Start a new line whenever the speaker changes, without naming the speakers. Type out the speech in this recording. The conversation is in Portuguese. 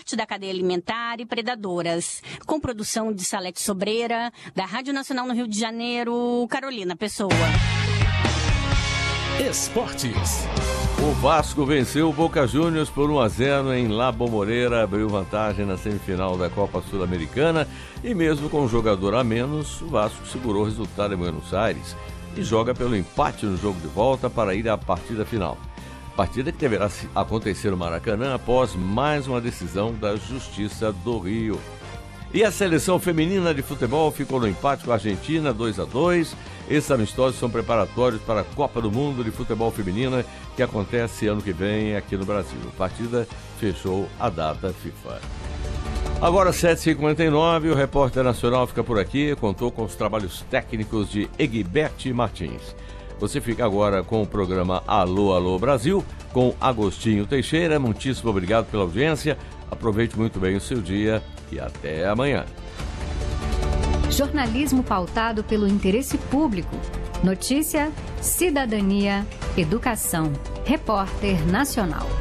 parte da cadeia alimentar e predadoras. Com produção de Salete Sobreira, da Rádio Nacional no Rio de Janeiro, Carolina Pessoa.
Esportes.
O Vasco venceu o Boca Juniors por 1-0 em La Bombonera, abriu vantagem na semifinal da Copa Sul-Americana e mesmo com um jogador a menos, o Vasco segurou o resultado em Buenos Aires e joga pelo empate no jogo de volta para ir à partida final. Partida que deverá acontecer no Maracanã após mais uma decisão da Justiça do Rio. E a seleção feminina de futebol ficou no empate com a Argentina, 2-2. Esses amistosos são preparatórios para a Copa do Mundo de Futebol Feminina, que acontece ano que vem aqui no Brasil. A partida fechou a data FIFA. Agora, 7h59, o Repórter Nacional fica por aqui, contou com os trabalhos técnicos de Egibert Martins. Você fica agora com o programa Alô, Alô Brasil, com Agostinho Teixeira. Muitíssimo obrigado pela audiência. Aproveite muito bem o seu dia e até amanhã.
Jornalismo pautado pelo interesse público. Notícia, cidadania, educação. Repórter Nacional.